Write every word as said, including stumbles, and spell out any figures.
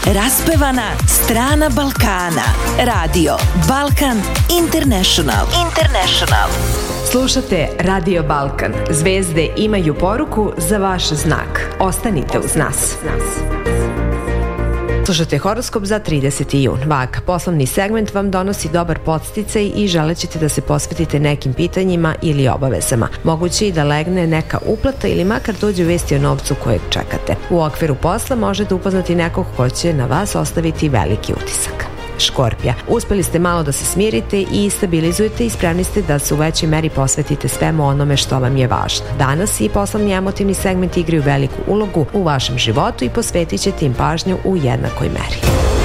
Raspevana strana Balkana. Radio Balkan International. International. Slušate Radio Balkan. Zvezde imaju poruku za vaš znak. Ostanite uz nas. Slušate horoskop za trideseti jun. Vag, poslovni segment vam donosi dobar podsticaj i želećete da se posvetite nekim pitanjima ili obavezama. Moguće i da legne neka uplata ili makar dođe vesti o novcu kojeg čekate. U okviru posla možete upoznati nekog ko će na vas ostaviti veliki utisak. Škorpija. Uspeli ste malo da se smirite i stabilizujete i spremni ste da se u većoj meri posvetite svemu onome što vam je važno. Danas i poslovni emotivni segment igraju veliku ulogu u vašem životu i posvetit ćete im pažnju u jednakoj meri.